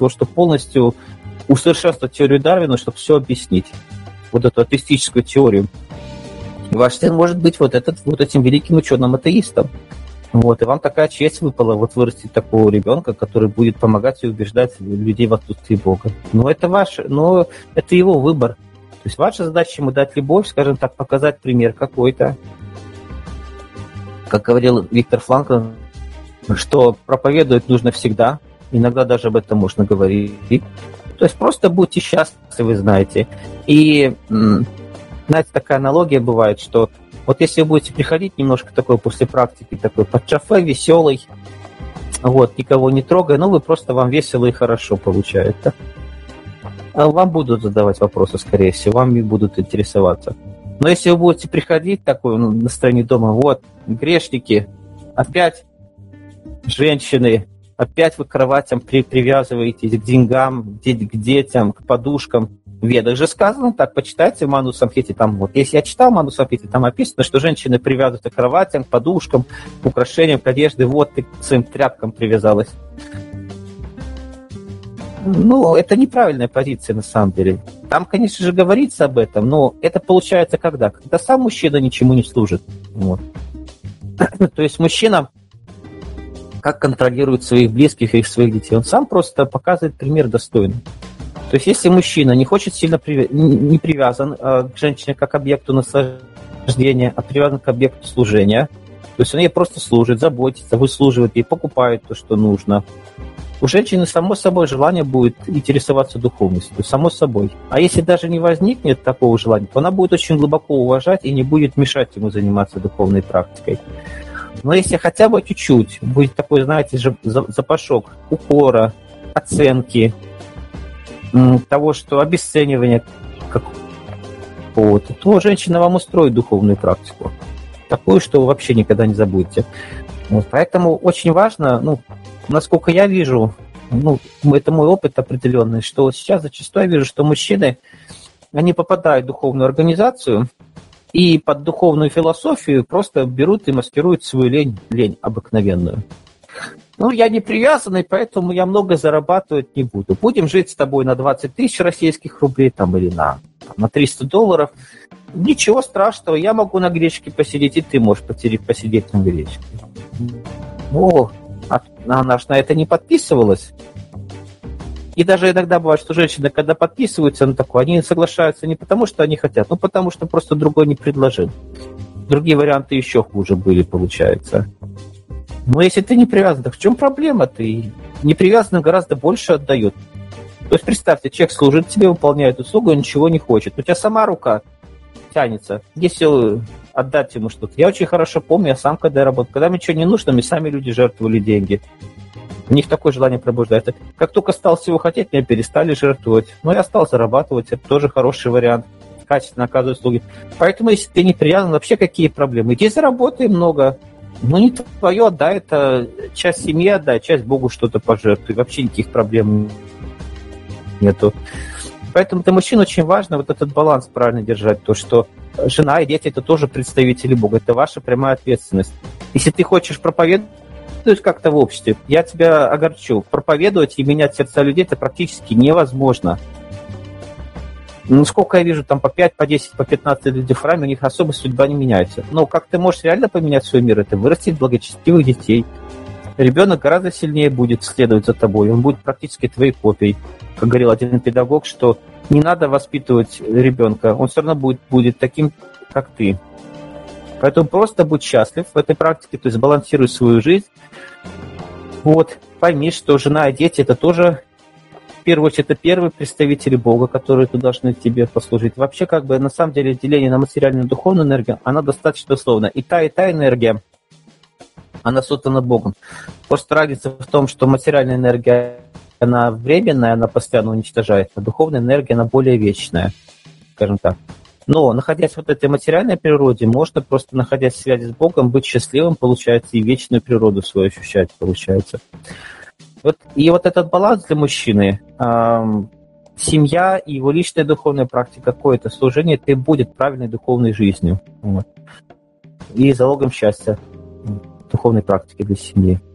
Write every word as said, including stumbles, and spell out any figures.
всего, чтобы полностью усовершенствовать теорию Дарвина, чтобы все объяснить. Вот эту атеистическую теорию. И ваш сын может быть вот, этот, вот этим великим ученым-атеистом. Вот, и вам такая честь выпала, вот вырастить такого ребенка, который будет помогать и убеждать людей в отсутствии Бога. Но это ваше, но это его выбор. То есть ваша задача ему дать любовь, скажем так, показать пример какой-то. Как говорил Виктор Франкл, что проповедовать нужно всегда, иногда даже об этом можно говорить. То есть просто будьте счастливы, знаете. И, знаете, такая аналогия бывает, что вот если вы будете приходить немножко такой после практики, такой под шофе, веселый, вот, никого не трогая, ну, вы просто, вам весело и хорошо получается. А вам будут задавать вопросы, скорее всего, вам и будут интересоваться. Но если вы будете приходить такой, ну, на стороне дома, вот, грешники, опять женщины, опять вы к кроватям при, привязываетесь к деньгам, к детям, к подушкам. В Ведах же сказано так, почитайте Ману Самхити, там вот, если я читал Ману Самхити, там описано, что женщины привязываются к кроватям, к подушкам, к украшениям, к одежде, вот ты к своим тряпкам привязалась. Ну, это неправильная позиция на самом деле. Там, конечно же, говорится об этом, но это получается когда? Когда сам мужчина ничему не служит. Вот. То есть мужчина как контролирует своих близких и своих детей? Он сам просто показывает пример достойный. То есть если мужчина не хочет сильно привя... не привязан э, к женщине как объекту наслаждения, а привязан к объекту служения, то есть он ей просто служит, заботится, выслуживает ей, покупает то, что нужно. У женщины, само собой, желание будет интересоваться духовностью, само собой. А если даже не возникнет такого желания, то она будет очень глубоко уважать и не будет мешать ему заниматься духовной практикой. Но если хотя бы чуть-чуть будет такой, знаете, запашок укора, оценки, того, что обесценивание какого-то, то женщина вам устроит духовную практику. Такую, что вы вообще никогда не забудете. Вот, поэтому очень важно, ну, насколько я вижу, ну, это мой опыт определенный, что сейчас зачастую я вижу, что мужчины, они попадают в духовную организацию и под духовную философию просто берут и маскируют свою лень, лень обыкновенную. Ну, я не привязанный, поэтому я много зарабатывать не буду. Будем жить с тобой на двадцать тысяч российских рублей там, или на, на триста долларов. Ничего страшного, я могу на гречке посидеть, и ты можешь посидеть на гречке. О, она ж на это не подписывалась. И даже иногда бывает, что женщины, когда подписываются на такое, они соглашаются не потому, что они хотят, но потому, что просто другой не предложил. Другие варианты еще хуже были, получается. Но если ты не привязан, так в чем проблема? Ты не привязанный гораздо больше отдает. То есть представьте, человек служит тебе, выполняет услугу, он ничего не хочет. У тебя сама рука тянется, если отдать ему что-то. Я очень хорошо помню, я сам когда работал, когда мне ничего не нужно, мне сами люди жертвовали деньги. У них такое желание пробуждается. Как только стал всего хотеть, меня перестали жертвовать. Но я стал зарабатывать, это тоже хороший вариант. Качественно оказывать услуги. Поэтому, если ты не привязан, вообще какие проблемы? Иди заработай много. Ну, не твое, отдай, это часть семьи отдай, часть Богу что-то пожертвуй. Вообще никаких проблем нету. Поэтому для мужчин очень важно вот этот баланс правильно держать. То, что жена и дети – это тоже представители Бога. Это ваша прямая ответственность. Если ты хочешь проповедовать как-то в обществе, я тебя огорчу. Проповедовать и менять сердца людей – это практически невозможно. Ну, сколько я вижу, там по пять, по десять, по пятнадцать людей в храме, у них особо судьба не меняется. Но как ты можешь реально поменять свой мир? Это вырастить благочестивых детей. Ребенок гораздо сильнее будет следовать за тобой. Он будет практически твоей копией. Как говорил один педагог, что не надо воспитывать ребенка. Он все равно будет, будет таким, как ты. Поэтому просто будь счастлив в этой практике, то есть балансируй свою жизнь. Вот. Пойми, что жена и дети – это тоже... В первую очередь, это первые представители Бога, которые тут должны тебе послужить. Вообще, как бы, на самом деле, деление на материальную и духовную энергию, она достаточно условна. И та, и та энергия, она создана Богом. Просто разница в том, что материальная энергия, она временная, она постоянно уничтожается, а духовная энергия, она более вечная, скажем так. Но, находясь в вот этой материальной природе, можно просто, находясь в связи с Богом, быть счастливым, получается, и вечную природу свою ощущать, получается. Вот, и вот этот баланс для мужчины, э, семья и его личная духовная практика, какое-то служение, это и будет правильной духовной жизнью. Вот. И залогом счастья духовной практики для семьи.